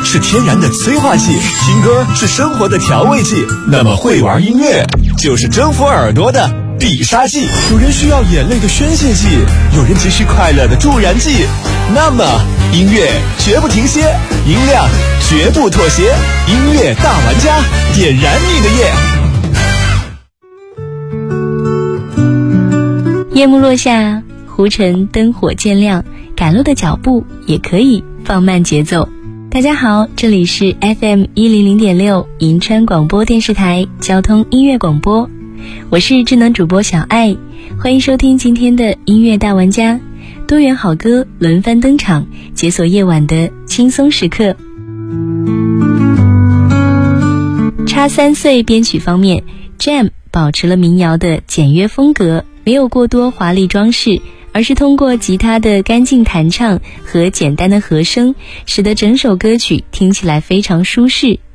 是天然的催化剂，听歌是生活的调味剂，那么会玩音乐就是征服耳朵的必杀技。有人需要眼泪的宣泄剂，有人急需快乐的助燃剂，那么音乐绝不停歇，音量绝不妥协，音乐大玩家，点燃你的夜。 夜幕落下，湖城灯火渐亮，赶路的脚步也可以放慢节奏。大家好，这里是 FM100.6 银川广播电视台交通音乐广播，我是智能主播小爱，欢迎收听今天的音乐大玩家，多元好歌轮番登场，解锁夜晚的轻松时刻。X3岁编曲方面， Jam 保持了民谣的简约风格，没有过多华丽装饰，而是通过吉他的干净弹唱和简单的和声，使得整首歌曲听起来非常舒适，